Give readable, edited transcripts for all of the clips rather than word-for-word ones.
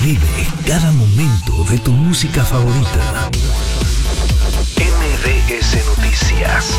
Vive cada momento de tu música favorita. MBS Noticias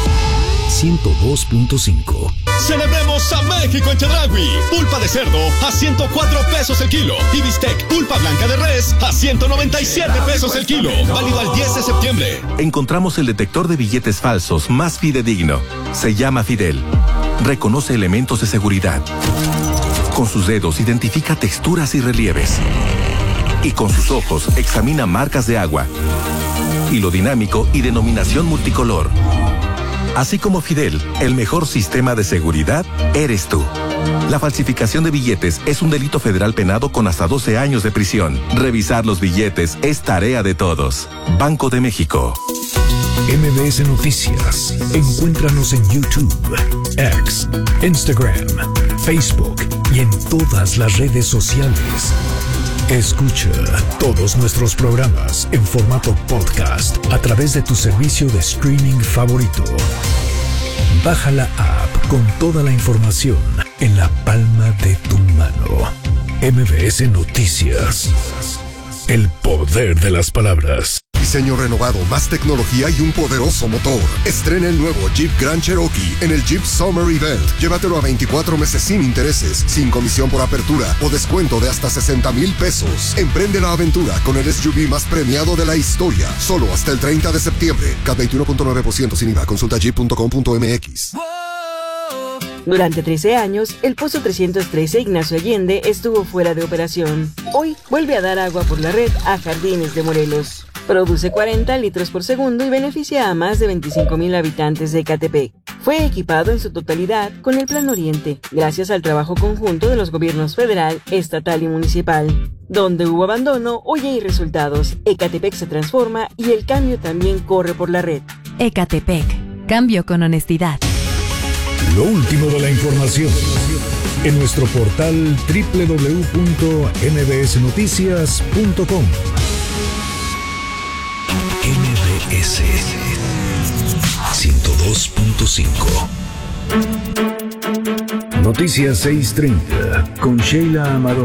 102.5. Celebremos a México en Chedraui. Pulpa de cerdo a 104 pesos el kilo. Y bistec pulpa blanca de res a 197 pesos el kilo. Válido al 10 de septiembre. Encontramos el detector de billetes falsos más fidedigno. Se llama Fidel. Reconoce elementos de seguridad. Con sus dedos identifica texturas y relieves. Y con sus ojos examina marcas de agua, hilo dinámico y denominación multicolor. Así como Fidel, el mejor sistema de seguridad eres tú. La falsificación de billetes es un delito federal penado con hasta 12 años de prisión. Revisar los billetes es tarea de todos. Banco de México. MBS Noticias. Encuéntranos en YouTube, X, Instagram, Facebook y en todas las redes sociales. Escucha todos nuestros programas en formato podcast a través de tu servicio de streaming favorito. Baja la app con toda la información en la palma de tu mano. MBS Noticias. El poder de las palabras. Diseño renovado, más tecnología y un poderoso motor. Estrena el nuevo Jeep Grand Cherokee en el Jeep Summer Event. Llévatelo a 24 meses sin intereses, sin comisión por apertura o descuento de hasta 60,000 pesos. Emprende la aventura con el SUV más premiado de la historia. Solo hasta el 30 de septiembre. CAT 21.9% sin IVA. Consulta jeep.com.mx. Durante 13 años, el Pozo 313 Ignacio Allende estuvo fuera de operación. Hoy vuelve a dar agua por la red a Jardines de Morelos. Produce 40 litros por segundo y beneficia a más de 25,000 habitantes de Ecatepec. Fue equipado en su totalidad con el Plan Oriente, gracias al trabajo conjunto de los gobiernos federal, estatal y municipal. Donde hubo abandono, hoy hay resultados. Ecatepec se transforma y el cambio también corre por la red. Ecatepec. Cambio con honestidad. Lo último de la información en nuestro portal www.mbsnoticias.com. MBS 102.5. Noticias 6:30 con Sheila Amador.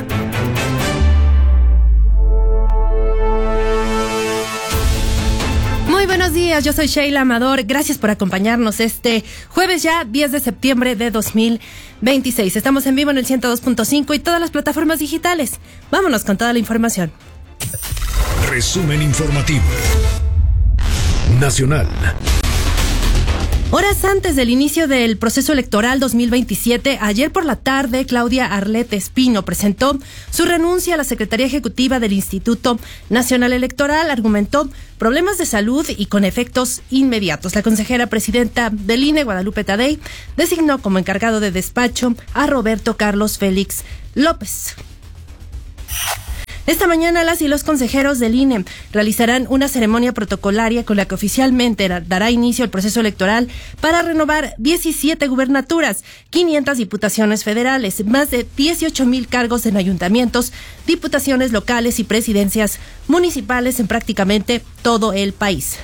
Muy buenos días, yo soy Sheila Amador. Gracias por acompañarnos este jueves ya, 10 de septiembre de 2026. Estamos en vivo en el 102.5 y todas las plataformas digitales. Vámonos con toda la información. Resumen informativo nacional. Horas antes del inicio del proceso electoral 2027, ayer por la tarde, Claudia Arlette Espino presentó su renuncia a la Secretaría Ejecutiva del Instituto Nacional Electoral. Argumentó problemas de salud y con efectos inmediatos. La consejera presidenta del INE, Guadalupe Tadei, designó como encargado de despacho a Roberto Carlos Félix López. Esta mañana las y los consejeros del INE realizarán una ceremonia protocolaria con la que oficialmente dará inicio el proceso electoral para renovar 17 gubernaturas, 500 diputaciones federales, más de 18,000 cargos en ayuntamientos, diputaciones locales y presidencias municipales en prácticamente todo el país.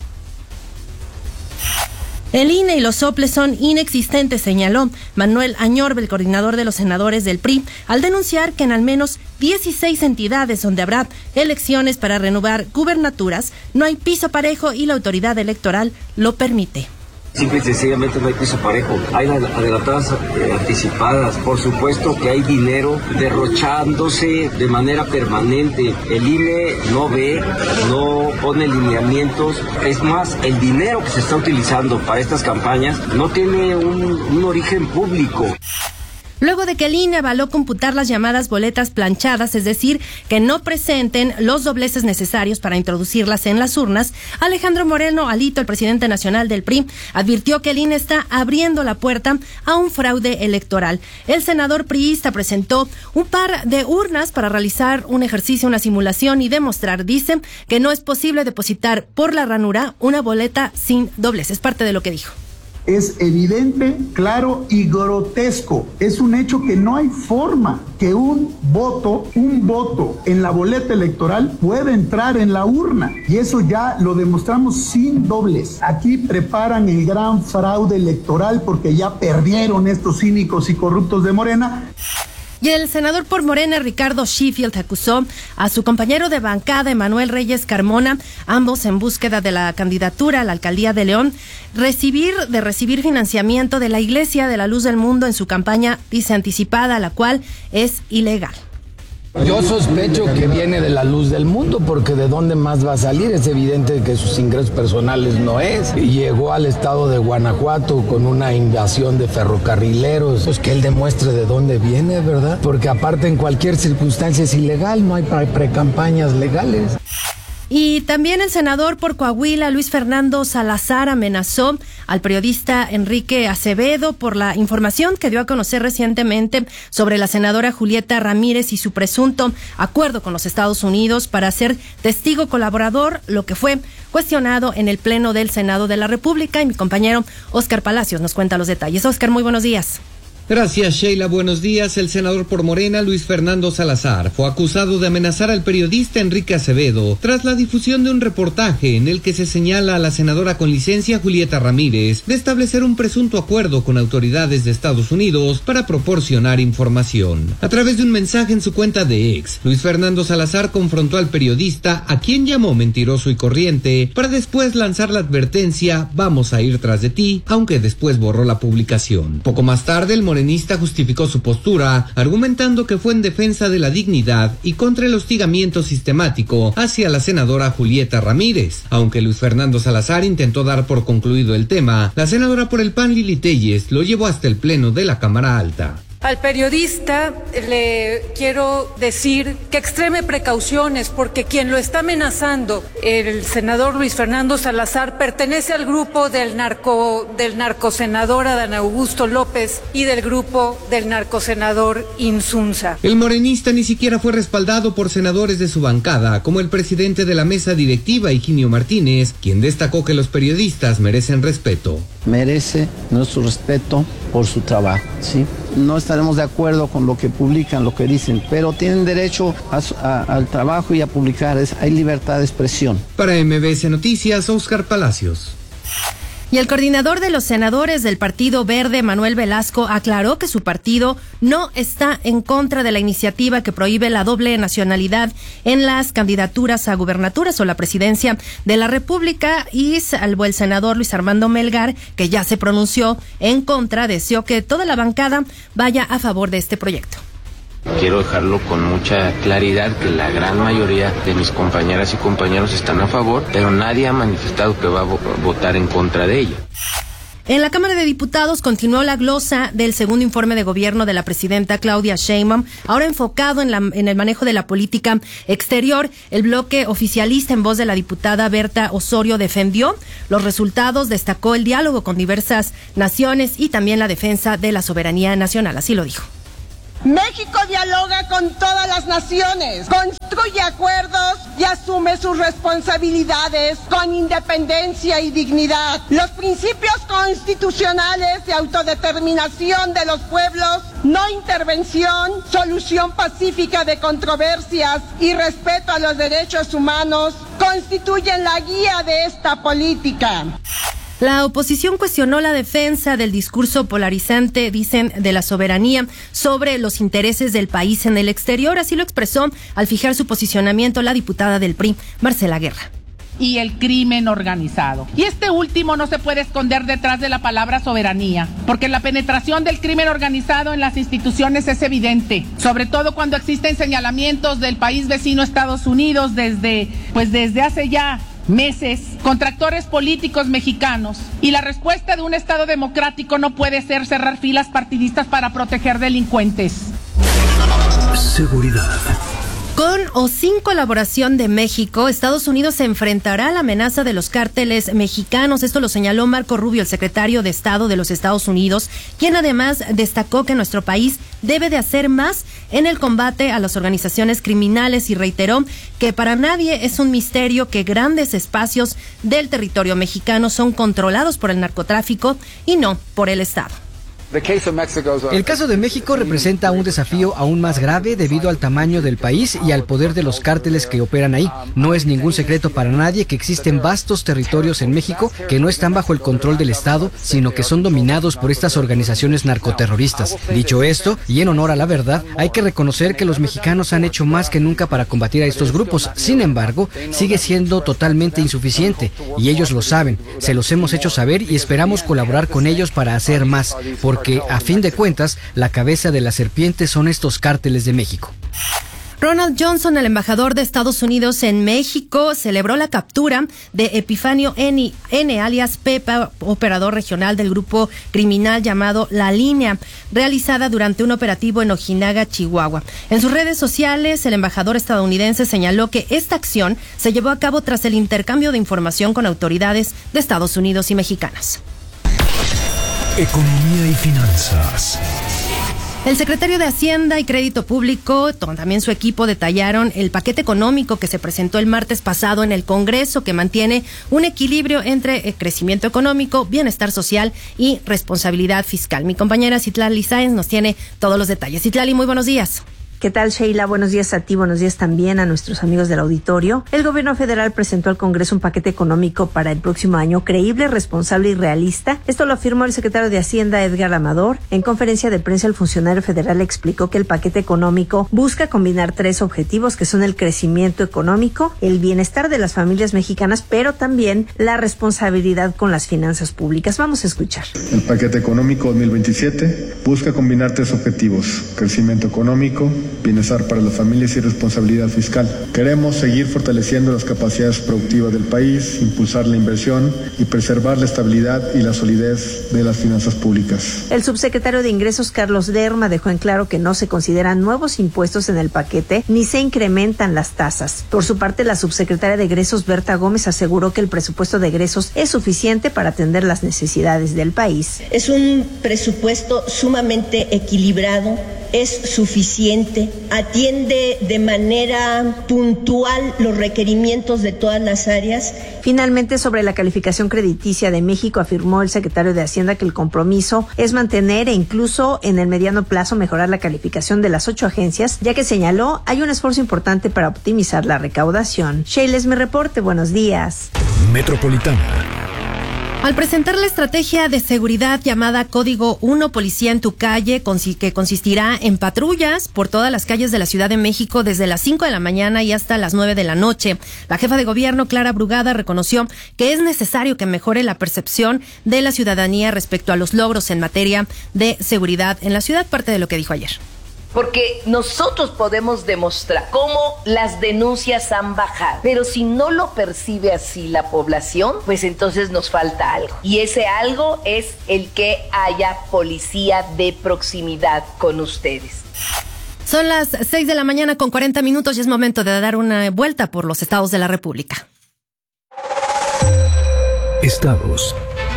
El INE y los soples son inexistentes, señaló Manuel Añorbe, el coordinador de los senadores del PRI, al denunciar que en al menos 16 entidades donde habrá elecciones para renovar gubernaturas no hay piso parejo y la autoridad electoral lo permite. Simple y sencillamente no hay piso parejo. Hay adelantadas anticipadas. Por supuesto que hay dinero derrochándose de manera permanente. El INE no ve, no pone lineamientos. Es más, el dinero que se está utilizando para estas campañas no tiene un origen público. Luego de que el INE avaló computar las llamadas boletas planchadas, es decir, que no presenten los dobleces necesarios para introducirlas en las urnas, Alejandro Moreno Alito, el presidente nacional del PRI, advirtió que el INE está abriendo la puerta a un fraude electoral. El senador priista presentó un par de urnas para realizar un ejercicio, una simulación y demostrar, dice, que no es posible depositar por la ranura una boleta sin doblez. Es parte de lo que dijo. Es evidente, claro y grotesco. Es un hecho que no hay forma que un voto en la boleta electoral pueda entrar en la urna. Y eso ya lo demostramos sin dobles. Aquí preparan el gran fraude electoral porque ya perdieron estos cínicos y corruptos de Morena. Y el senador por Morena, Ricardo Sheffield, acusó a su compañero de bancada, Emanuel Reyes Carmona, ambos en búsqueda de la candidatura a la alcaldía de León, de recibir financiamiento de la Iglesia de la Luz del Mundo en su campaña, dice, anticipada, la cual es ilegal. Yo sospecho que viene de la Luz del Mundo, porque de dónde más va a salir. Es evidente que sus ingresos personales no es. Llegó al estado de Guanajuato con una invasión de ferrocarrileros. Pues que él demuestre de dónde viene, ¿verdad? Porque aparte en cualquier circunstancia es ilegal, no hay precampañas legales. Y también el senador por Coahuila, Luis Fernando Salazar, amenazó al periodista Enrique Acevedo por la información que dio a conocer recientemente sobre la senadora Julieta Ramírez y su presunto acuerdo con los Estados Unidos para ser testigo colaborador, lo que fue cuestionado en el Pleno del Senado de la República. Y mi compañero Óscar Palacios nos cuenta los detalles. Óscar, muy buenos días. Gracias, Sheila. Buenos días. El senador por Morena, Luis Fernando Salazar, fue acusado de amenazar al periodista Enrique Acevedo tras la difusión de un reportaje en el que se señala a la senadora con licencia Julieta Ramírez de establecer un presunto acuerdo con autoridades de Estados Unidos para proporcionar información. A través de un mensaje en su cuenta de X, Luis Fernando Salazar confrontó al periodista, a quien llamó mentiroso y corriente, para después lanzar la advertencia: vamos a ir tras de ti, aunque después borró la publicación. Poco más tarde, el morenista justificó su postura, argumentando que fue en defensa de la dignidad y contra el hostigamiento sistemático hacia la senadora Julieta Ramírez. Aunque Luis Fernando Salazar intentó dar por concluido el tema, la senadora por el PAN, Lili Telles, lo llevó hasta el Pleno de la Cámara Alta. Al periodista le quiero decir que extreme precauciones, porque quien lo está amenazando, el senador Luis Fernando Salazar, pertenece al grupo del narcosenador Adán Augusto López y del grupo del narcosenador Insunza. El morenista ni siquiera fue respaldado por senadores de su bancada, como el presidente de la mesa directiva, Higinio Martínez, quien destacó que los periodistas merecen respeto. Merece nuestro respeto por su trabajo, ¿sí? No estaremos de acuerdo con lo que publican, lo que dicen, pero tienen derecho al trabajo y a publicar. Hay libertad de expresión. Para MBS Noticias, Óscar Palacios. Y el coordinador de los senadores del Partido Verde, Manuel Velasco, aclaró que su partido no está en contra de la iniciativa que prohíbe la doble nacionalidad en las candidaturas a gubernaturas o la presidencia de la República, y salvo el senador Luis Armando Melgar, que ya se pronunció en contra, deseó que toda la bancada vaya a favor de este proyecto. Quiero dejarlo con mucha claridad que la gran mayoría de mis compañeras y compañeros están a favor, pero nadie ha manifestado que va a votar en contra de ella. En la Cámara de Diputados continuó la glosa del segundo informe de gobierno de la presidenta Claudia Sheinbaum, ahora enfocado en el manejo de la política exterior. El bloque oficialista, en voz de la diputada Berta Osorio, defendió los resultados, destacó el diálogo con diversas naciones y también la defensa de la soberanía nacional. Así lo dijo. México dialoga con todas las naciones, construye acuerdos y asume sus responsabilidades con independencia y dignidad. Los principios constitucionales de autodeterminación de los pueblos, no intervención, solución pacífica de controversias y respeto a los derechos humanos constituyen la guía de esta política. La oposición cuestionó la defensa del discurso polarizante, dicen, de la soberanía sobre los intereses del país en el exterior. Así lo expresó al fijar su posicionamiento la diputada del PRI, Marcela Guerra. Y el crimen organizado. Y este último no se puede esconder detrás de la palabra soberanía, porque la penetración del crimen organizado en las instituciones es evidente, sobre todo cuando existen señalamientos del país vecino Estados Unidos desde hace ya meses contra actores políticos mexicanos, y la respuesta de un Estado democrático no puede ser cerrar filas partidistas para proteger delincuentes. Seguridad. Con o sin colaboración de México, Estados Unidos se enfrentará a la amenaza de los cárteles mexicanos. Esto lo señaló Marco Rubio, el secretario de Estado de los Estados Unidos, quien además destacó que nuestro país debe de hacer más en el combate a las organizaciones criminales y reiteró que para nadie es un misterio que grandes espacios del territorio mexicano son controlados por el narcotráfico y no por el Estado. El caso de México representa un desafío aún más grave debido al tamaño del país y al poder de los cárteles que operan ahí. No es ningún secreto para nadie que existen vastos territorios en México que no están bajo el control del Estado, sino que son dominados por estas organizaciones narcoterroristas. Dicho esto, y en honor a la verdad, hay que reconocer que los mexicanos han hecho más que nunca para combatir a estos grupos. Sin embargo, sigue siendo totalmente insuficiente, y ellos lo saben. Se los hemos hecho saber y esperamos colaborar con ellos para hacer más, porque, a fin de cuentas, la cabeza de la serpiente son estos cárteles de México. Ronald Johnson, el embajador de Estados Unidos en México, celebró la captura de Epifanio N., alias Pepa, operador regional del grupo criminal llamado La Línea, realizada durante un operativo en Ojinaga, Chihuahua. En sus redes sociales, el embajador estadounidense señaló que esta acción se llevó a cabo tras el intercambio de información con autoridades de Estados Unidos y mexicanas. Economía y finanzas. El secretario de Hacienda y Crédito Público, también su equipo, detallaron el paquete económico que se presentó el martes pasado en el Congreso, que mantiene un equilibrio entre crecimiento económico, bienestar social y responsabilidad fiscal. Mi compañera Citlali Sáenz nos tiene todos los detalles. Citlali, muy buenos días. ¿Qué tal, Sheila? Buenos días a ti, buenos días también a nuestros amigos del auditorio. El gobierno federal presentó al Congreso un paquete económico para el próximo año creíble, responsable y realista. Esto lo afirmó el secretario de Hacienda, Edgar Amador. En conferencia de prensa, el funcionario federal explicó que el paquete económico busca combinar 3 objetivos, que son el crecimiento económico, el bienestar de las familias mexicanas, pero también la responsabilidad con las finanzas públicas. Vamos a escuchar. El paquete económico 2027 busca combinar 3 objetivos: crecimiento económico, bienestar para las familias y responsabilidad fiscal. Queremos seguir fortaleciendo las capacidades productivas del país, impulsar la inversión y preservar la estabilidad y la solidez de las finanzas públicas. El subsecretario de Ingresos, Carlos Lerma, dejó en claro que no se consideran nuevos impuestos en el paquete ni se incrementan las tasas. Por su parte, la subsecretaria de Egresos, Berta Gómez, aseguró que el presupuesto de egresos es suficiente para atender las necesidades del país. Es un presupuesto sumamente equilibrado, es suficiente, atiende de manera puntual los requerimientos de todas las áreas. Finalmente, sobre la calificación crediticia de México, afirmó el secretario de Hacienda que el compromiso es mantener e incluso en el mediano plazo mejorar la calificación de las 8 agencias, ya que señaló hay un esfuerzo importante para optimizar la recaudación. Sheila, es mi reporte. Buenos días. Metropolitana. Al presentar la estrategia de seguridad llamada Código 1 Policía en tu Calle, que consistirá en patrullas por todas las calles de la Ciudad de México desde las 5 de la mañana y hasta las 9 de la noche, la jefa de gobierno, Clara Brugada, reconoció que es necesario que mejore la percepción de la ciudadanía respecto a los logros en materia de seguridad en la ciudad, parte de lo que dijo ayer. Porque nosotros podemos demostrar cómo las denuncias han bajado, pero si no lo percibe así la población, pues entonces nos falta algo. Y ese algo es el que haya policía de proximidad con ustedes. Son las 6 de la mañana con 40 minutos y es momento de dar una vuelta por los estados de la República. Estados.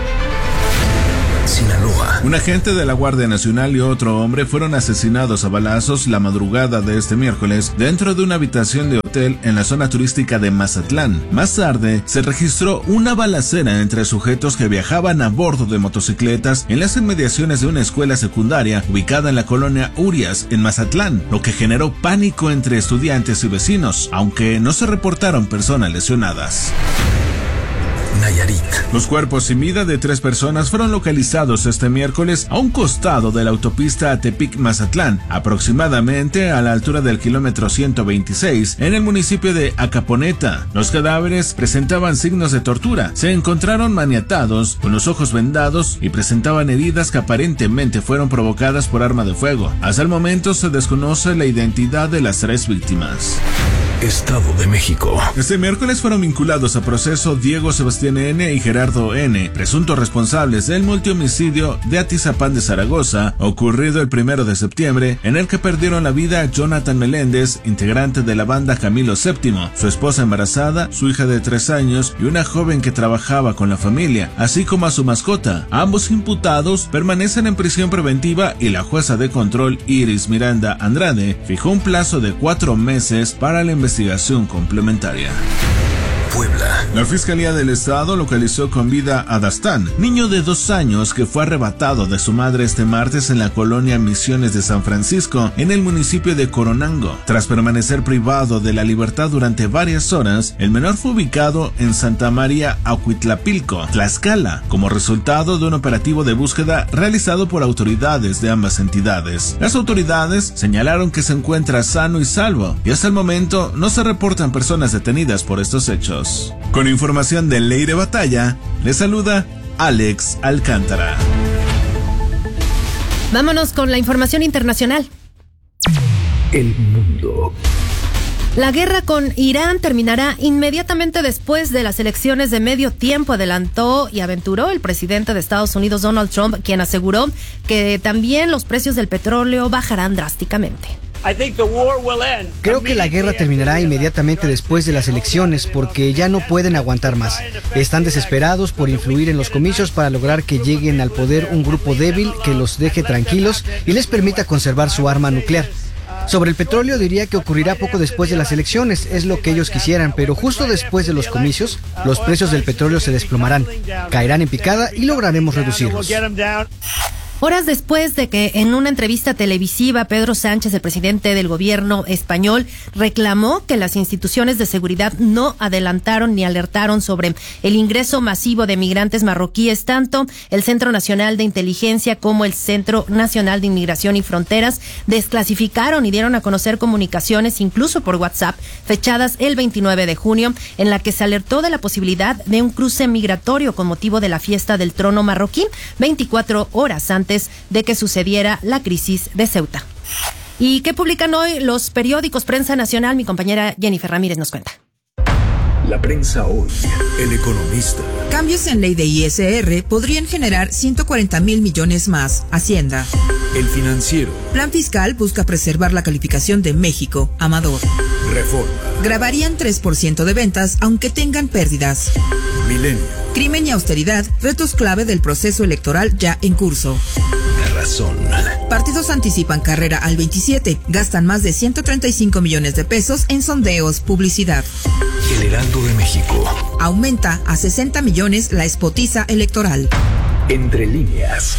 Sinaloa. Un agente de la Guardia Nacional y otro hombre fueron asesinados a balazos la madrugada de este miércoles dentro de una habitación de hotel en la zona turística de Mazatlán. Más tarde, se registró una balacera entre sujetos que viajaban a bordo de motocicletas en las inmediaciones de una escuela secundaria ubicada en la colonia Urias, en Mazatlán, lo que generó pánico entre estudiantes y vecinos, aunque no se reportaron personas lesionadas. Nayarit. Los cuerpos sin vida de 3 personas fueron localizados este miércoles a un costado de la autopista Tepic-Mazatlán, aproximadamente a la altura del kilómetro 126, en el municipio de Acaponeta. Los cadáveres presentaban signos de tortura, se encontraron maniatados, con los ojos vendados y presentaban heridas que aparentemente fueron provocadas por arma de fuego. Hasta el momento se desconoce la identidad de las 3 víctimas. Estado de México. Este miércoles fueron vinculados a proceso Diego Sebastián N. y Gerardo N., presuntos responsables del multihomicidio de Atizapán de Zaragoza, ocurrido el 1 de septiembre, en el que perdieron la vida Jonathan Meléndez, integrante de la banda Camilo VII, su esposa embarazada, su hija de 3 años y una joven que trabajaba con la familia, así como a su mascota. Ambos imputados permanecen en prisión preventiva y la jueza de control Iris Miranda Andrade fijó un plazo de 4 meses para la investigación complementaria. Puebla. La Fiscalía del Estado localizó con vida a Dastán, niño de 2 años que fue arrebatado de su madre este martes en la colonia Misiones de San Francisco, en el municipio de Coronango. Tras permanecer privado de la libertad durante varias horas, el menor fue ubicado en Santa María Acuitlapilco, Tlaxcala, como resultado de un operativo de búsqueda realizado por autoridades de ambas entidades. Las autoridades señalaron que se encuentra sano y salvo, y hasta el momento no se reportan personas detenidas por estos hechos. Con información de Leire Batalla, le saluda Alex Alcántara. Vámonos con la información internacional. El mundo. La guerra con Irán terminará inmediatamente después de las elecciones de medio tiempo, adelantó y aventuró el presidente de Estados Unidos, Donald Trump, quien aseguró que también los precios del petróleo bajarán drásticamente. Creo que la guerra terminará inmediatamente después de las elecciones porque ya no pueden aguantar más. Están desesperados por influir en los comicios para lograr que lleguen al poder un grupo débil que los deje tranquilos y les permita conservar su arma nuclear. Sobre el petróleo diría que ocurrirá poco después de las elecciones, es lo que ellos quisieran, pero justo después de los comicios, los precios del petróleo se desplomarán, caerán en picada y lograremos reducirlos. Horas después de que en una entrevista televisiva Pedro Sánchez, el presidente del gobierno español, reclamó que las instituciones de seguridad no adelantaron ni alertaron sobre el ingreso masivo de migrantes marroquíes, tanto el Centro Nacional de Inteligencia como el Centro Nacional de Inmigración y Fronteras desclasificaron y dieron a conocer comunicaciones, incluso por WhatsApp, fechadas el 29 de junio, en la que se alertó de la posibilidad de un cruce migratorio con motivo de la fiesta del trono marroquí, 24 horas antes de que sucediera la crisis de Ceuta. ¿Y qué publican hoy los periódicos Prensa Nacional? Mi compañera Jennifer Ramírez nos cuenta. La prensa hoy, El Economista. Cambios en ley de ISR podrían generar 140,000 millones más. Hacienda. El Financiero. Plan fiscal busca preservar la calificación de México. Amador. Reforma. Grabarían 3% de ventas aunque tengan pérdidas. Milenio. Crimen y austeridad, retos clave del proceso electoral ya en curso. La Razón. Partidos anticipan carrera al 27, gastan más de 135 millones de pesos en sondeos, publicidad. El Heraldo de México. Aumenta a 60 millones la espotiza electoral. Entre líneas.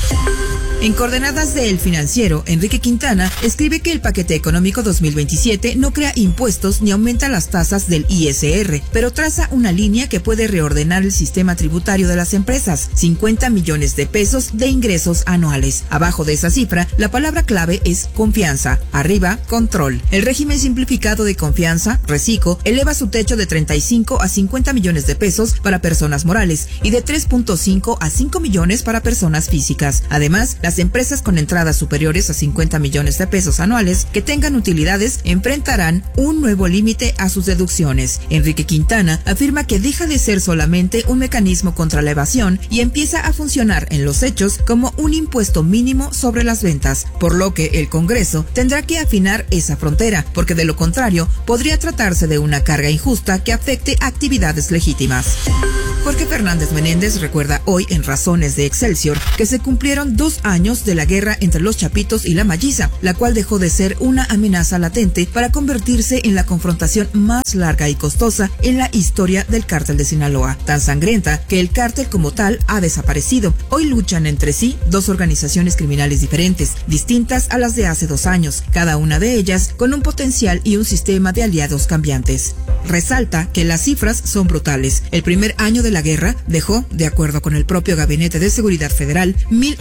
En coordenadas de El Financiero, Enrique Quintana escribe que el paquete económico 2027 no crea impuestos ni aumenta las tasas del ISR, pero traza una línea que puede reordenar el sistema tributario de las empresas, 50 millones de pesos de ingresos anuales. Abajo de esa cifra, la palabra clave es confianza, arriba, control. El régimen simplificado de confianza, Recico, eleva su techo de 35 a 50 millones de pesos para personas morales y de 3.5 a 5 millones para personas físicas. Además, las empresas con entradas superiores a 50 millones de pesos anuales que tengan utilidades enfrentarán un nuevo límite a sus deducciones. Enrique Quintana afirma que deja de ser solamente un mecanismo contra la evasión y empieza a funcionar en los hechos como un impuesto mínimo sobre las ventas, por lo que el Congreso tendrá que afinar esa frontera, porque de lo contrario podría tratarse de una carga injusta que afecte actividades legítimas. Jorge Fernández Menéndez recuerda hoy en Razones de Excelsior que se cumplieron 2 años de la guerra entre los Chapitos y la Malliza, la cual dejó de ser una amenaza latente para convertirse en la confrontación más larga y costosa en la historia del cártel de Sinaloa, tan sangrienta que el cártel como tal ha desaparecido. Hoy luchan entre sí 2 organizaciones criminales diferentes, distintas a las de hace 2 años, cada una de ellas con un potencial y un sistema de aliados cambiantes. Resalta que las cifras son brutales. El primer año de la guerra dejó, de acuerdo con el propio Gabinete de Seguridad Federal,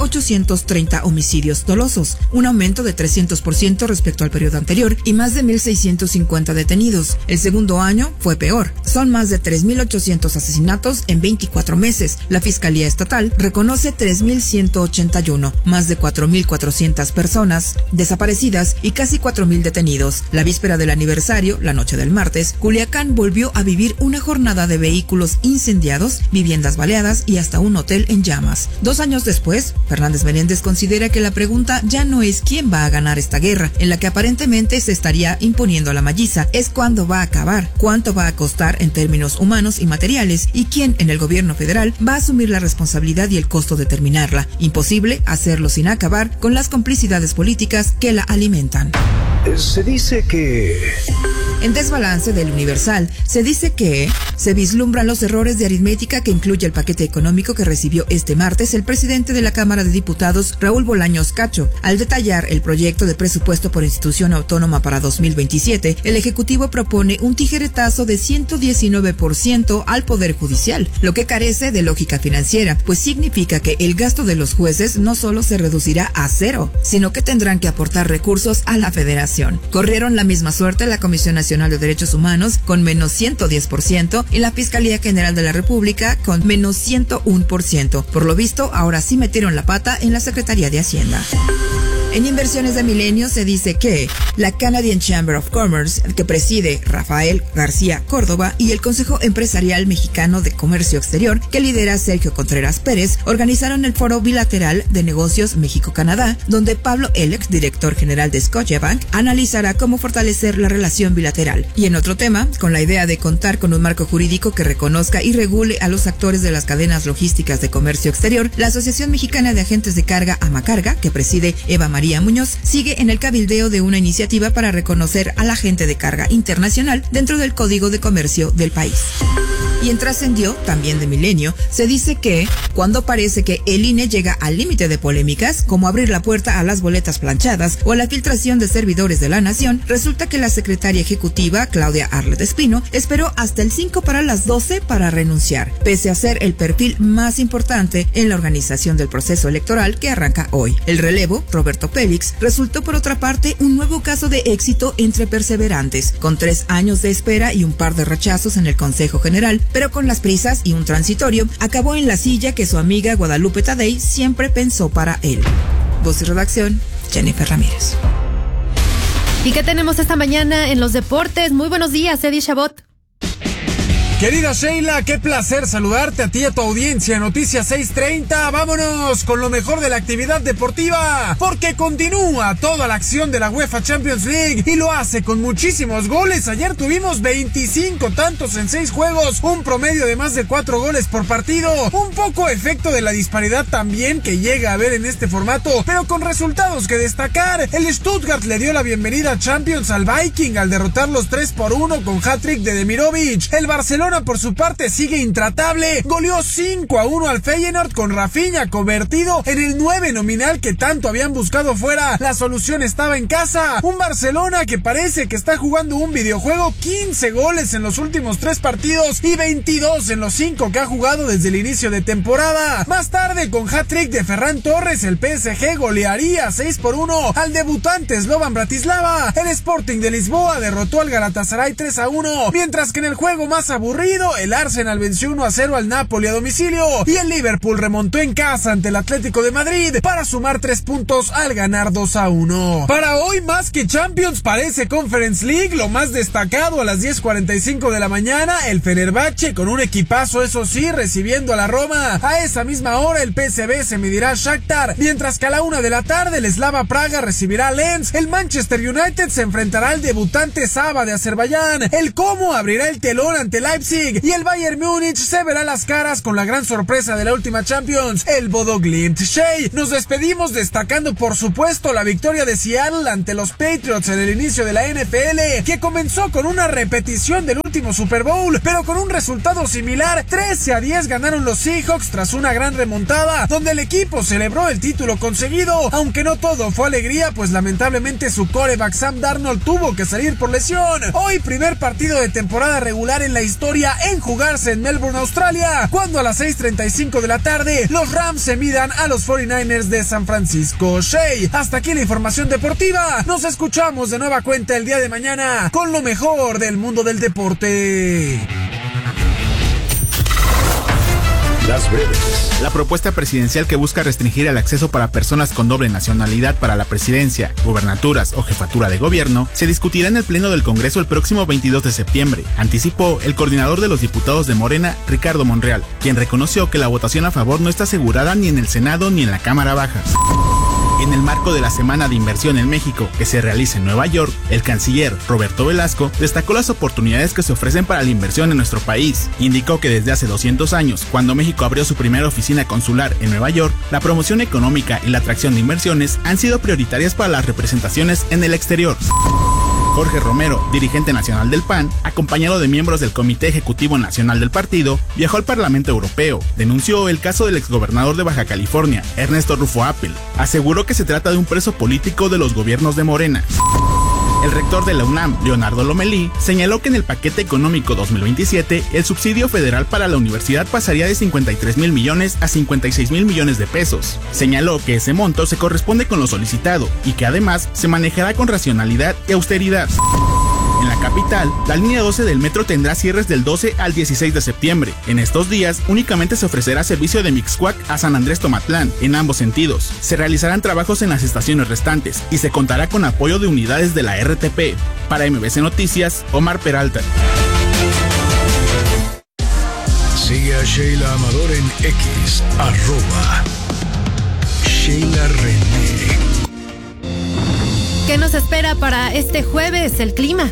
1,830 homicidios dolosos, un aumento de 300% respecto al periodo anterior y más de 1,650 detenidos. El segundo año fue peor. Son más de 3,800 asesinatos en 24 meses. La Fiscalía Estatal reconoce 3,181, más de 4,400 personas desaparecidas y casi 4,000 detenidos. La víspera del aniversario, la noche del martes, Culiacán volvió a vivir una jornada de vehículos incendiados, viviendas baleadas y hasta un hotel en llamas. 2 años después, Fernández Menéndez considera que la pregunta ya no es quién va a ganar esta guerra, en la que aparentemente se estaría imponiendo la Malliza, es cuándo va a acabar, cuánto va a costar en términos humanos y materiales y quién en el gobierno federal va a asumir la responsabilidad y el costo de terminarla. Imposible hacerlo sin acabar con las complicidades políticas que la alimentan. Se dice que En Desbalance del Universal se dice que se vislumbran los errores de aritmética que incluye el paquete económico que recibió este martes el presidente de la Cámara de Diputados, Raúl Bolaños Cacho. Al detallar el proyecto de presupuesto por institución autónoma para 2027, el Ejecutivo propone un tijeretazo de 119% al Poder Judicial, lo que carece de lógica financiera, pues significa que el gasto de los jueces no solo se reducirá a cero, sino que tendrán que aportar recursos a la Federación. Corrieron la misma suerte la Comisión Nacional de Derechos Humanos con menos 110% y la Fiscalía General de la República con menos 101%. Por lo visto, ahora sí metieron la pata en la Secretaría de Hacienda. En Inversiones de Milenio se dice que la Canadian Chamber of Commerce, que preside Rafael García Córdoba, y el Consejo Empresarial Mexicano de Comercio Exterior, que lidera Sergio Contreras Pérez, organizaron el Foro Bilateral de Negocios México-Canadá, donde Pablo Elex, director general de Scotiabank, analizará cómo fortalecer la relación bilateral. Y en otro tema, con la idea de contar con un marco jurídico que reconozca y regule a los actores de las cadenas logísticas de comercio exterior, la Asociación Mexicana de Agentes de Carga, Amacarga, que preside Eva María Muñoz, sigue en el cabildeo de una iniciativa para reconocer al agente de carga internacional dentro del Código de Comercio del país. Y en Trascendió, también de Milenio, se dice que cuando parece que el INE llega al límite de polémicas, como abrir la puerta a las boletas planchadas o la filtración de servidores de la nación, resulta que la secretaria ejecutiva, Claudia Arlet Espino, esperó hasta el 5 para las 12 para renunciar, pese a ser el perfil más importante en la organización del proceso electoral que arranca hoy. El relevo, Roberto Pélix, resultó por otra parte un nuevo caso de éxito entre perseverantes, con 3 años de espera y un par de rechazos en el Consejo General, pero con las prisas y un transitorio, acabó en la silla que su amiga Guadalupe Tadei siempre pensó para él. Voz y redacción, Jennifer Ramírez. ¿Y qué tenemos esta mañana en los deportes? Muy buenos días, Eddie Chabot. Querida Sheila, qué placer saludarte a ti y a tu audiencia. Noticias 6:30, vámonos con lo mejor de la actividad deportiva, porque continúa toda la acción de la UEFA Champions League y lo hace con muchísimos goles. Ayer tuvimos 25 tantos en 6 juegos, un promedio de más de 4 goles por partido, un poco efecto de la disparidad también que llega a haber en este formato, pero con resultados que destacar. El Stuttgart le dio la bienvenida a Champions al Viking al derrotarlos 3-1 con hat-trick de Demirovic. El Barcelona por su parte sigue intratable, goleó 5-1 al Feyenoord con Rafinha convertido en el 9 nominal que tanto habían buscado fuera. La solución estaba en casa, un Barcelona que parece que está jugando un videojuego, 15 goles en los últimos 3 partidos y 22 en los 5 que ha jugado desde el inicio de temporada. Más tarde, con hat-trick de Ferran Torres, el PSG golearía 6-1 al debutante Slovan Bratislava. El Sporting de Lisboa derrotó al Galatasaray 3-1, mientras que en el juego más aburrido, el Arsenal venció 1-0 al Napoli a domicilio y el Liverpool remontó en casa ante el Atlético de Madrid para sumar 3 puntos al ganar 2-1. Para hoy, más que Champions, parece Conference League. Lo más destacado a las 10:45 de la mañana, el Fenerbahce con un equipazo, eso sí, recibiendo a la Roma. A esa misma hora el PSV se medirá a Shakhtar, mientras que a la 1 de la tarde el Slava Praga recibirá a Lens. El Manchester United se enfrentará al debutante Saba de Azerbaiyán. El Como abrirá el telón ante Leipzig y el Bayern Múnich se verá las caras con la gran sorpresa de la última Champions, el Bodo Glimt. Shea, nos despedimos destacando por supuesto la victoria de Seattle ante los Patriots en el inicio de la NFL, que comenzó con una repetición del último Super Bowl, pero con un resultado similar. 13-10 ganaron los Seahawks tras una gran remontada, donde el equipo celebró el título conseguido, aunque no todo fue alegría, pues lamentablemente su quarterback Sam Darnold tuvo que salir por lesión. Hoy, primer partido de temporada regular en la historia en jugarse en Melbourne, Australia, cuando a las 6:35 de la tarde los Rams se midan a los 49ers de San Francisco. Shea, hasta aquí la información deportiva. Nos escuchamos de nueva cuenta el día de mañana con lo mejor del mundo del deporte. Las breves. La propuesta presidencial que busca restringir el acceso para personas con doble nacionalidad para la presidencia, gubernaturas o jefatura de gobierno se discutirá en el Pleno del Congreso el próximo 22 de septiembre, anticipó el coordinador de los diputados de Morena, Ricardo Monreal, quien reconoció que la votación a favor no está asegurada ni en el Senado ni en la Cámara Baja. En el marco de la Semana de Inversión en México, que se realiza en Nueva York, el canciller Roberto Velasco destacó las oportunidades que se ofrecen para la inversión en nuestro país. Indicó que desde hace 200 años, cuando México abrió su primera oficina consular en Nueva York, la promoción económica y la atracción de inversiones han sido prioritarias para las representaciones en el exterior. Jorge Romero, dirigente nacional del PAN, acompañado de miembros del Comité Ejecutivo Nacional del partido, viajó al Parlamento Europeo. Denunció el caso del exgobernador de Baja California, Ernesto Rufo Appel. Aseguró que se trata de un preso político de los gobiernos de Morena. El rector de la UNAM, Leonardo Lomelí, señaló que en el paquete económico 2027, el subsidio federal para la universidad pasaría de 53,000 millones a 56,000 millones de pesos. Señaló que ese monto se corresponde con lo solicitado y que además se manejará con racionalidad y austeridad. En la capital, la línea 12 del metro tendrá cierres del 12 al 16 de septiembre. En estos días, únicamente se ofrecerá servicio de Mixcoac a San Andrés Tomatlán, en ambos sentidos. Se realizarán trabajos en las estaciones restantes y se contará con apoyo de unidades de la RTP. Para MBC Noticias, Omar Peralta. Sigue a Sheila Amador en X, @Sheila René. ¿Qué nos espera para este jueves? El clima.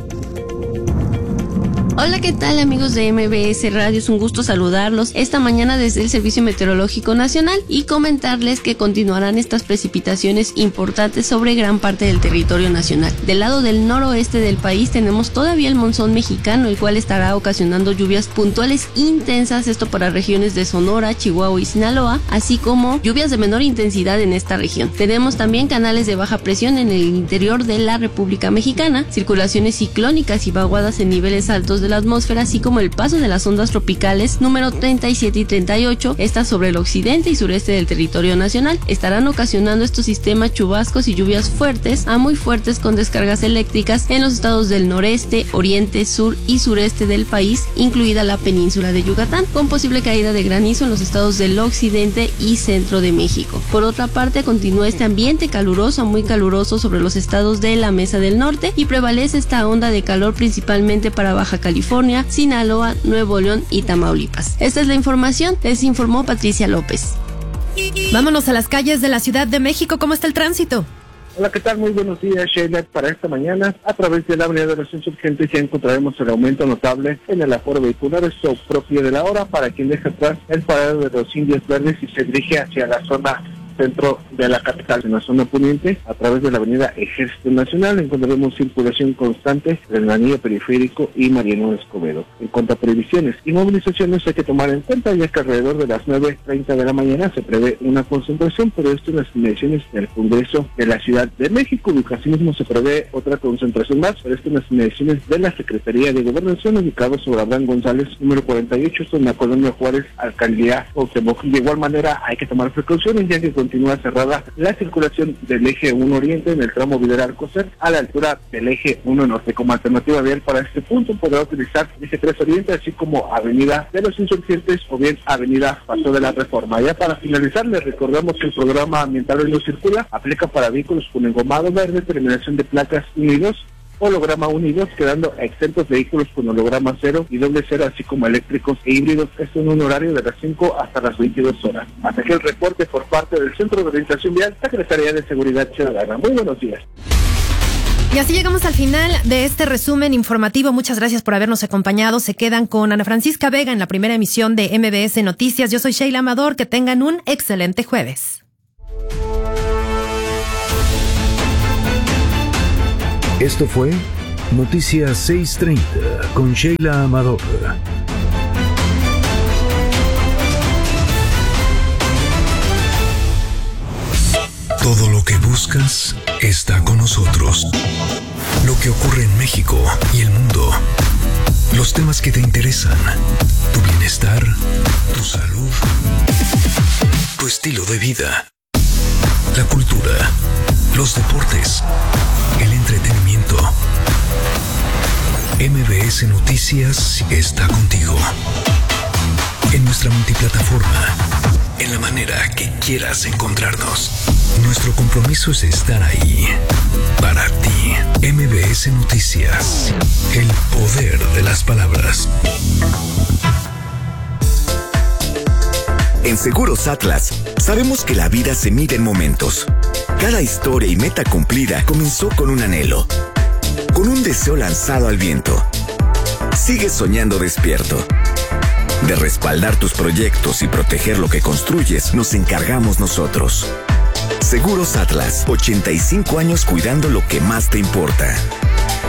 Hola, ¿qué tal amigos de MBS Radio? Es un gusto saludarlos esta mañana desde el Servicio Meteorológico Nacional y comentarles que continuarán estas precipitaciones importantes sobre gran parte del territorio nacional. Del lado del noroeste del país tenemos todavía el monzón mexicano, el cual estará ocasionando lluvias puntuales intensas, esto para regiones de Sonora, Chihuahua y Sinaloa, así como lluvias de menor intensidad en esta región. Tenemos también canales de baja presión en el interior de la República Mexicana, circulaciones ciclónicas y vaguadas en niveles altos de la atmósfera, así como el paso de las ondas tropicales número 37 y 38, estas sobre el occidente y sureste del territorio nacional. Estarán ocasionando estos sistemas chubascos y lluvias fuertes a muy fuertes con descargas eléctricas en los estados del noreste, oriente, sur y sureste del país, incluida la península de Yucatán, con posible caída de granizo en los estados del occidente y centro de México. Por otra parte, continúa este ambiente caluroso, muy caluroso sobre los estados de la Mesa del Norte y prevalece esta onda de calor principalmente para Baja California, Sinaloa, Nuevo León y Tamaulipas. Esta es la información, les informó Patricia López. Vámonos a las calles de la Ciudad de México. ¿Cómo está el tránsito? Hola, ¿qué tal? Muy buenos días, Sheila. Para esta mañana, a través de la avenida de los Insurgentes ya encontraremos el aumento notable en el aforo vehicular, esto propio de la hora, para quien deja atrás el paradero de los Indios Verdes y se dirige hacia la zona centro de la capital. En la zona poniente, a través de la avenida Ejército Nacional, encontraremos circulación constante del anillo periférico y Mariano Escobedo. En cuanto a previsiones y movilizaciones, hay que tomar en cuenta ya que alrededor de las 9:30 de la mañana se prevé una concentración, pero esto en las inmediaciones del Congreso de la Ciudad de México. Asimismo se prevé otra concentración más, pero esto en las inmediaciones de la Secretaría de Gobernación, ubicado sobre Abraham González, número 48, esto en la Colonia Juárez, Alcaldía Cuauhtémoc. De igual manera, hay que tomar precauciones, ya que continúa cerrada la circulación del eje 1 Oriente en el tramo Vidal Alcocer a la altura del eje 1 Norte. Como alternativa vial para este punto podrá utilizar eje 3 Oriente, así como avenida de los Insurgentes o bien avenida Paso de la Reforma. Ya para finalizar, les recordamos que el programa ambiental Hoy No Circula aplica para vehículos con engomado verde, terminación de placas 1 y 2, holograma 1 y 2, quedando exentos vehículos con holograma 0 y doble 0, así como eléctricos e híbridos. Esto en un horario de las 5 hasta las 22 horas. Hasta aquí el reporte por parte del Centro de Orientación Vial, Secretaría de Seguridad Ciudadana. Muy buenos días. Y así llegamos al final de este resumen informativo. Muchas gracias por habernos acompañado. Se quedan con Ana Francisca Vega en la primera emisión de MBS Noticias. Yo soy Sheila Amador. Que tengan un excelente jueves. Esto fue Noticias 630 con Sheila Amador. Todo lo que buscas está con nosotros. Lo que ocurre en México y el mundo. Los temas que te interesan. Tu bienestar, tu salud, tu estilo de vida. La cultura, los deportes, el entretenimiento. MBS Noticias está contigo. En nuestra multiplataforma, en la manera que quieras encontrarnos. Nuestro compromiso es estar ahí, para ti. MBS Noticias, el poder de las palabras. En Seguros Atlas, sabemos que la vida se mide en momentos. Cada historia y meta cumplida comenzó con un anhelo, con un deseo lanzado al viento. Sigue soñando despierto. De respaldar tus proyectos y proteger lo que construyes, nos encargamos nosotros. Seguros Atlas, 85 años cuidando lo que más te importa.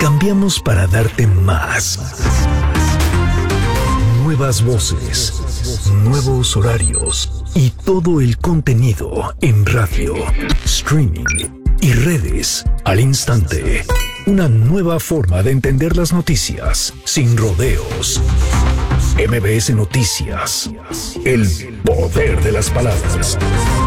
cambiamos para darte más. Nuevas voces, nuevos horarios y todo el contenido en radio, streaming y redes al instante. Una nueva forma de entender las noticias sin rodeos. MBS Noticias. El poder de las palabras.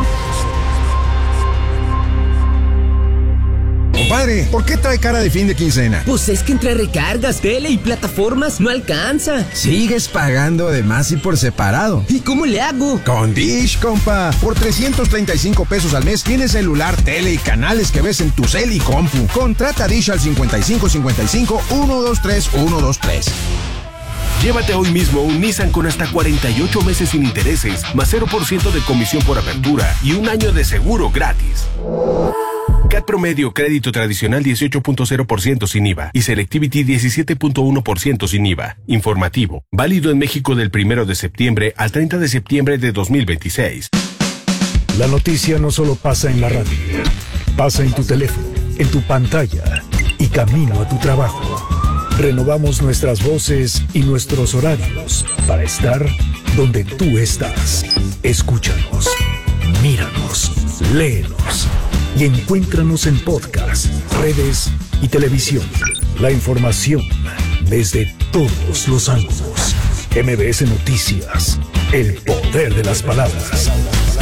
Compadre, ¿por qué trae cara de fin de quincena? Pues es que entre recargas, tele y plataformas no alcanza. Sigues pagando de más y por separado. ¿Y cómo le hago? Con Dish, compa. Por 335 pesos al mes tienes celular, tele y canales que ves en tu cel y compu. Contrata Dish al 5555-123-123. Llévate hoy mismo un Nissan con hasta 48 meses sin intereses, más 0% de comisión por apertura y un año de seguro gratis. CAT promedio crédito tradicional 18.0% sin IVA y Selectivity 17.1% sin IVA. Informativo. Válido en México del 1 de septiembre al 30 de septiembre de 2026. La noticia no solo pasa en la radio, pasa en tu teléfono, en tu pantalla y camino a tu trabajo. Renovamos nuestras voces y nuestros horarios para estar donde tú estás. Escúchanos, míranos, léenos y encuéntranos en podcast, redes y televisión. La información desde todos los ángulos. MBS Noticias, el poder de las palabras.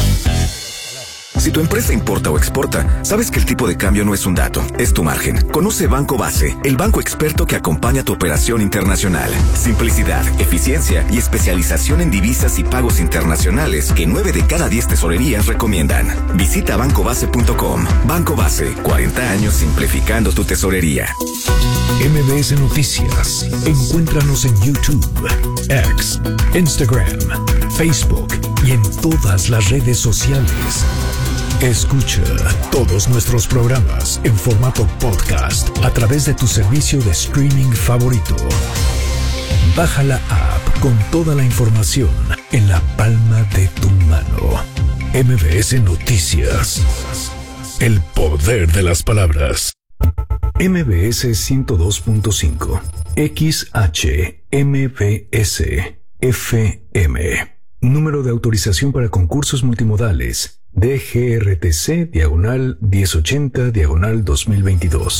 Si tu empresa importa o exporta, sabes que el tipo de cambio no es un dato, es tu margen. Conoce Banco Base, el banco experto que acompaña tu operación internacional. Simplicidad, eficiencia y especialización en divisas y pagos internacionales que 9 de cada 10 tesorerías recomiendan. Visita bancobase.com. Banco Base, 40 años simplificando tu tesorería. MBS Noticias. Encuéntranos en YouTube, X, Instagram, Facebook y en todas las redes sociales. Escucha todos nuestros programas en formato podcast a través de tu servicio de streaming favorito. Baja la app con toda la información en la palma de tu mano. MBS Noticias. El poder de las palabras. MBS 102.5. XHMBS FM. Número de autorización para concursos multimodales. DGRTC/1080/2022.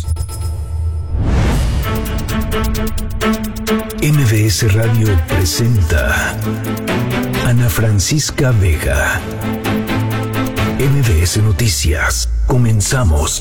MBS Radio presenta Ana Francisca Vega. MBS Noticias. Comenzamos.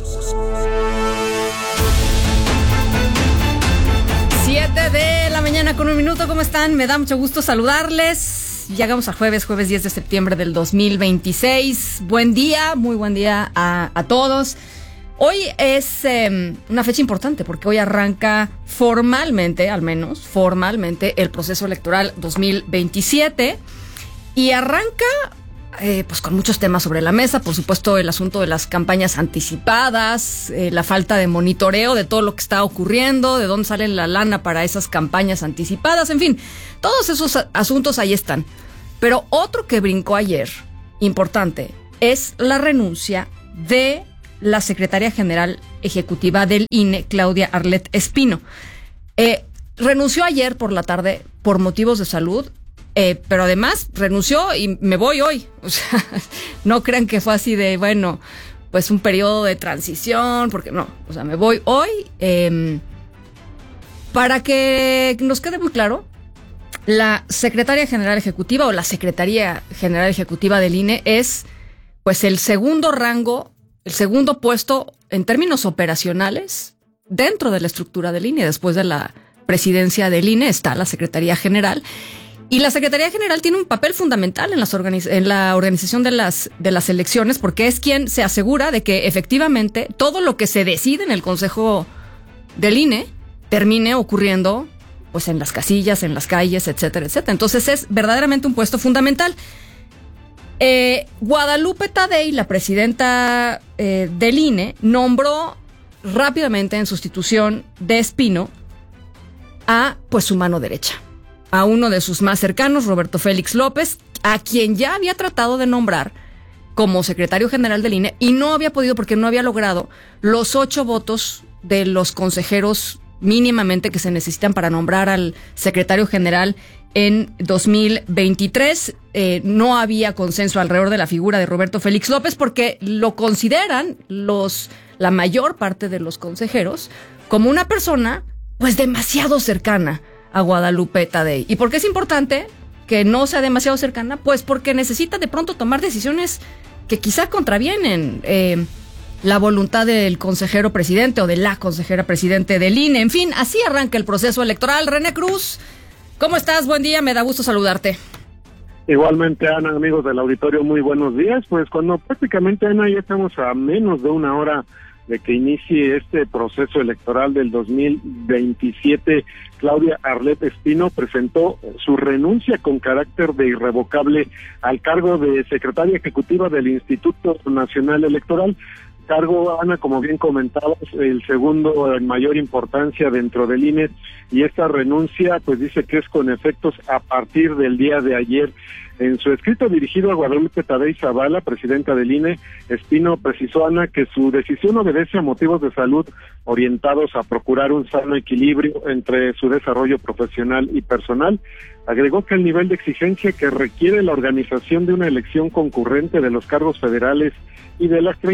7 de la mañana con 1 minuto. ¿Cómo están? Me da mucho gusto saludarles. Llegamos a jueves 10 de septiembre del 2026. Buen día, muy buen día a todos. Hoy es una fecha importante porque hoy arranca formalmente, al menos formalmente, el proceso electoral 2027 y arranca pues con muchos temas sobre la mesa. Por supuesto, el asunto de las campañas anticipadas, la falta de monitoreo de todo lo que está ocurriendo, de dónde sale la lana para esas campañas anticipadas, en fin, todos esos asuntos ahí están. Pero otro que brincó ayer, importante, es la renuncia de la secretaria general ejecutiva del INE, Claudia Arlet Espino. Renunció ayer por la tarde por motivos de salud. Pero además renunció y me voy hoy. O sea, no crean que fue así de, bueno, pues un periodo de transición, porque no, o sea, me voy hoy. Para que nos quede muy claro, la secretaria general ejecutiva o la secretaría general ejecutiva del INE es pues el segundo rango, el segundo puesto en términos operacionales dentro de la estructura del INE. Después de la presidencia del INE está la secretaría general. Y la Secretaría General tiene un papel fundamental en la organización de las elecciones, porque es quien se asegura de que efectivamente todo lo que se decide en el Consejo del INE termine ocurriendo pues en las casillas, en las calles, etcétera, etcétera. Entonces es verdaderamente un puesto fundamental. Guadalupe Tadei, la presidenta del INE, nombró rápidamente en sustitución de Espino a pues su mano derecha, a uno de sus más cercanos, Roberto Félix López, a quien ya había tratado de nombrar como secretario general del INE y no había podido porque no había logrado los 8 votos de los consejeros mínimamente que se necesitan para nombrar al secretario general en 2023. No había consenso alrededor de la figura de Roberto Félix López porque lo consideran la mayor parte de los consejeros como una persona pues demasiado cercana a Guadalupe Tadei. ¿Y por qué es importante que no sea demasiado cercana? Pues porque necesita de pronto tomar decisiones que quizá contravienen la voluntad del consejero presidente o de la consejera presidente del INE. En fin, así arranca el proceso electoral. René Cruz, ¿cómo estás? Buen día, me da gusto saludarte. Igualmente, Ana, amigos del auditorio, muy buenos días. Pues cuando prácticamente, Ana, ya estamos a menos de una hora de que inicie este proceso electoral del 2027, Claudia Arlet Espino presentó su renuncia con carácter de irrevocable al cargo de secretaria ejecutiva del Instituto Nacional Electoral. Cargo, Ana, como bien comentabas, el segundo en mayor importancia dentro del INE, y esta renuncia pues dice que es con efectos a partir del día de ayer. En su escrito dirigido a Guadalupe Tadei Zavala, presidenta del INE, Espino precisó, Ana, que su decisión obedece a motivos de salud orientados a procurar un sano equilibrio entre su desarrollo profesional y personal. Agregó que el nivel de exigencia que requiere la organización de una elección concurrente de los cargos federales y de las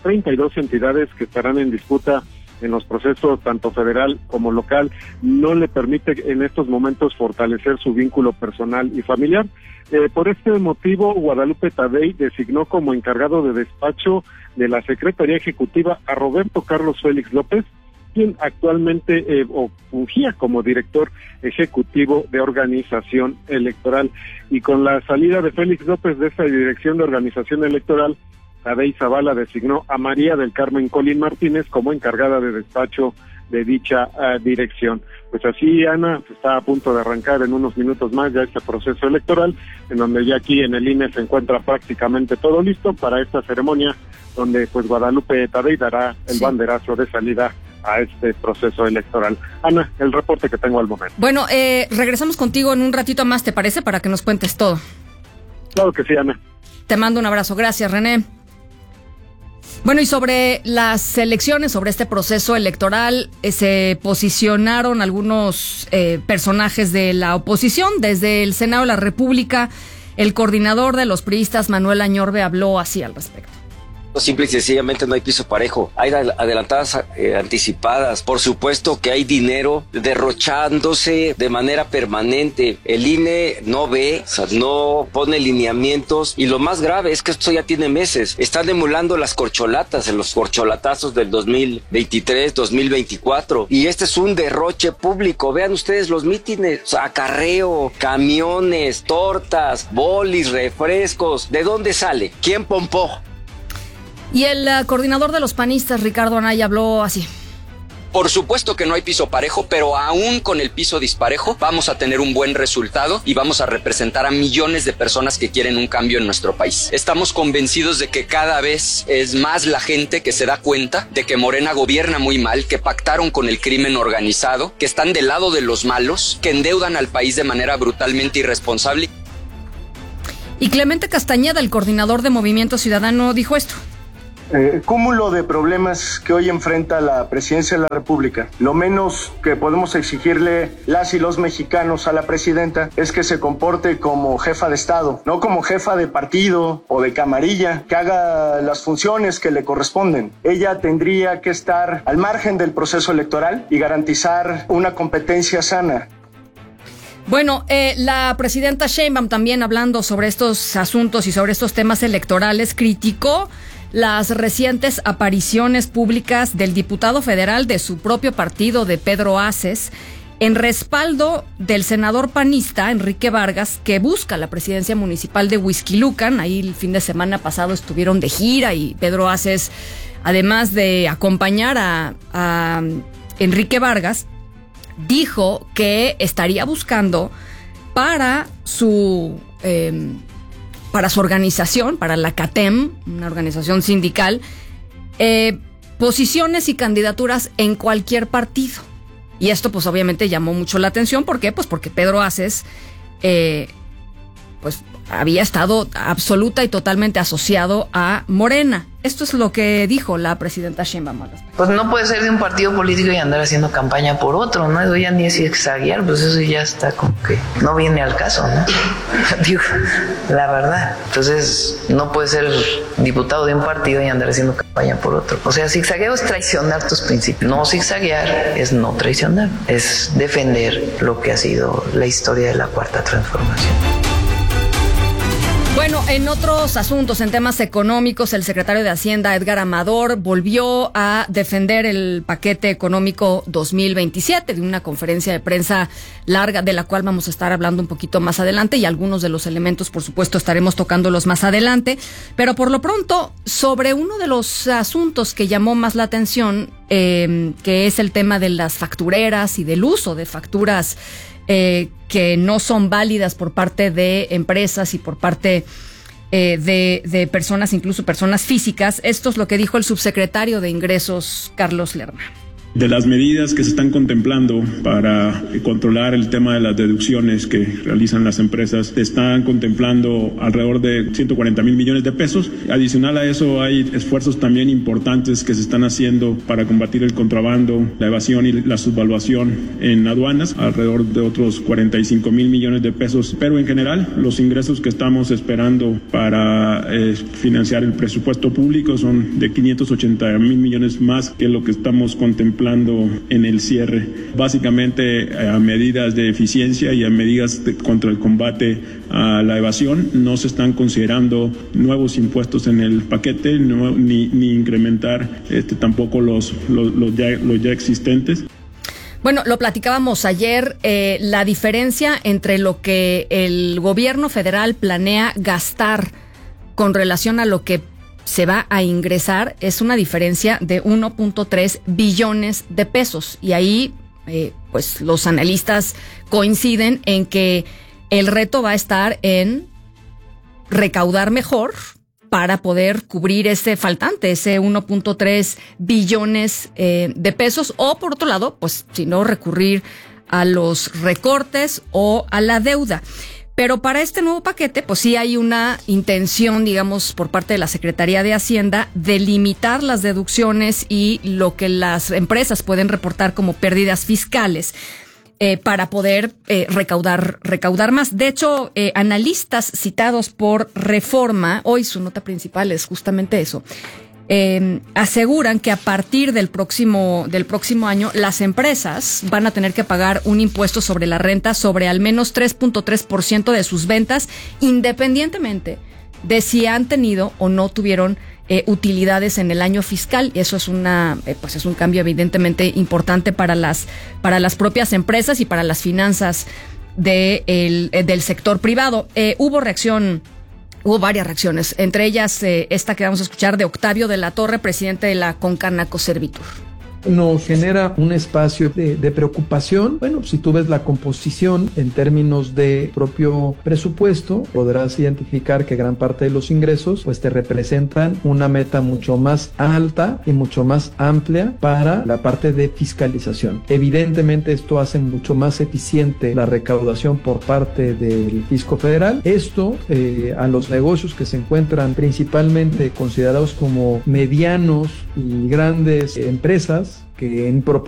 32 entidades que estarán en disputa en los procesos tanto federal como local no le permite en estos momentos fortalecer su vínculo personal y familiar. Por este motivo, Guadalupe Tadei designó como encargado de despacho de la Secretaría Ejecutiva a Roberto Carlos Félix López, quien actualmente fungía como director ejecutivo de organización electoral. Y con la salida de Félix López de esta dirección de organización electoral, Tadei Zavala designó a María del Carmen Colín Martínez como encargada de despacho de dicha dirección. Pues así, Ana, está a punto de arrancar en unos minutos más ya este proceso electoral, en donde ya aquí en el INE se encuentra prácticamente todo listo para esta ceremonia, donde pues Guadalupe Tadei dará el banderazo de salida a este proceso electoral. Ana, el reporte que tengo al momento. Bueno, regresamos contigo en un ratito más, ¿te parece? Para que nos cuentes todo. Claro que sí, Ana. Te mando un abrazo. Gracias, René. Bueno, y sobre las elecciones, sobre este proceso electoral, se posicionaron algunos personajes de la oposición. Desde el Senado de la República, el coordinador de los priistas, Manuel Añorbe, habló así al respecto. Simple y sencillamente no hay piso parejo, hay adelantadas anticipadas, por supuesto que hay dinero derrochándose de manera permanente, el INE no ve, o sea, no pone lineamientos, y lo más grave es que esto ya tiene meses, están emulando las corcholatas en los corcholatazos del 2023, 2024, y este es un derroche público. Vean ustedes los mítines, o sea, acarreo, camiones, tortas, bolis, refrescos, ¿de dónde sale? ¿Quién pompó? Y el coordinador de los panistas, Ricardo Anaya, habló así. Por supuesto que no hay piso parejo, pero aún con el piso disparejo vamos a tener un buen resultado y vamos a representar a millones de personas que quieren un cambio en nuestro país. Estamos convencidos de que cada vez es más la gente que se da cuenta de que Morena gobierna muy mal, que pactaron con el crimen organizado, que están del lado de los malos, que endeudan al país de manera brutalmente irresponsable. Y Clemente Castañeda, el coordinador de Movimiento Ciudadano, dijo esto. Cúmulo de problemas que hoy enfrenta la presidencia de la República. Lo menos que podemos exigirle las y los mexicanos a la presidenta es que se comporte como jefa de Estado, no como jefa de partido o de camarilla, que haga las funciones que le corresponden. Ella tendría que estar al margen del proceso electoral y garantizar una competencia sana. Bueno, la presidenta Sheinbaum, también hablando sobre estos asuntos y sobre estos temas electorales, criticó las recientes apariciones públicas del diputado federal de su propio partido, de Pedro Aces, en respaldo del senador panista Enrique Vargas, que busca la presidencia municipal de Huixquilucan. Ahí el fin de semana pasado estuvieron de gira y Pedro Aces, además de acompañar a Enrique Vargas, dijo que estaría buscando para su organización, para la CATEM, una organización sindical, posiciones y candidaturas en cualquier partido. Y esto pues obviamente llamó mucho la atención. ¿Por qué? Pues porque Pedro Aces pues había estado absoluta y totalmente asociado a Morena. Esto es lo que dijo la presidenta Sheinbaum. Pues no puede ser de un partido político y andar haciendo campaña por otro, ¿no? Eso ya ni es exagerar, pues eso ya está como que no viene al caso, ¿no? Digo, la verdad. Entonces, no puede ser diputado de un partido y andar haciendo campaña por otro. O sea, zigzagueo es traicionar tus principios. No zigzaguear es no traicionar, es defender lo que ha sido la historia de la Cuarta Transformación. Bueno, en otros asuntos, en temas económicos, el secretario de Hacienda, Edgar Amador, volvió a defender el paquete económico 2027 de una conferencia de prensa larga, de la cual vamos a estar hablando un poquito más adelante, y algunos de los elementos, por supuesto, estaremos tocándolos más adelante. Pero por lo pronto, sobre uno de los asuntos que llamó más la atención, que es el tema de las factureras y del uso de facturas que no son válidas por parte de empresas y por parte de personas, incluso personas físicas. Esto es lo que dijo el subsecretario de Ingresos, Carlos Lerma. De las medidas que se están contemplando para controlar el tema de las deducciones que realizan las empresas, se están contemplando alrededor de 140,000 millones de pesos. Adicional a eso, hay esfuerzos también importantes que se están haciendo para combatir el contrabando, la evasión y la subvaluación en aduanas, alrededor de otros 45,000 millones de pesos. Pero en general, los ingresos que estamos esperando para financiar el presupuesto público son de 580,000 millones más que lo que estamos contemplando en el cierre, básicamente a medidas de eficiencia y a medidas contra el combate a la evasión. No se están considerando nuevos impuestos en el paquete, ni incrementar tampoco los ya existentes. Bueno, lo platicábamos ayer, la diferencia entre lo que el gobierno federal planea gastar con relación a lo que se va a ingresar es una diferencia de 1.3 billones de pesos. Y ahí, pues los analistas coinciden en que el reto va a estar en recaudar mejor para poder cubrir ese faltante, ese 1.3 billones de pesos, o por otro lado, pues si no, recurrir a los recortes o a la deuda. Pero para este nuevo paquete, pues sí hay una intención, digamos, por parte de la Secretaría de Hacienda de limitar las deducciones y lo que las empresas pueden reportar como pérdidas fiscales para poder recaudar más. De hecho, analistas citados por Reforma, hoy su nota principal es justamente eso, aseguran que a partir del próximo año las empresas van a tener que pagar un impuesto sobre la renta sobre al menos 3.3% de sus ventas, independientemente de si han tenido o no tuvieron utilidades en el año fiscal. Y eso es es un cambio evidentemente importante para las propias empresas y para las finanzas del sector privado. Hubo varias reacciones, entre ellas esta que vamos a escuchar de Octavio de la Torre, presidente de la Concanaco Servitur. Nos genera un espacio de preocupación. Bueno, si tú ves la composición en términos de propio presupuesto, podrás identificar que gran parte de los ingresos pues te representan una meta mucho más alta y mucho más amplia para la parte de fiscalización. Evidentemente esto hace mucho más eficiente la recaudación por parte del fisco federal. Esto a los negocios que se encuentran principalmente considerados como medianos y grandes empresas, que en